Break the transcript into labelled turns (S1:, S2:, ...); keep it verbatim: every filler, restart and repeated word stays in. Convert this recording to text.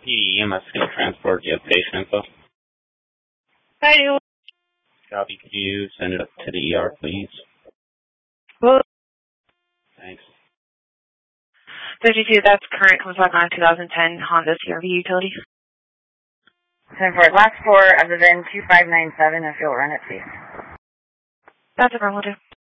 S1: E M S can transport. Do you have patient info?
S2: I do.
S1: Copy. Could you send it up to the E R, please?
S2: Well,
S1: Thanks.
S2: fifty-two, that's current, comes back on twenty ten Honda C R V utility.
S3: ten four, last four, other than two five nine seven, if you'll run it, please.
S2: That's a problem, will do.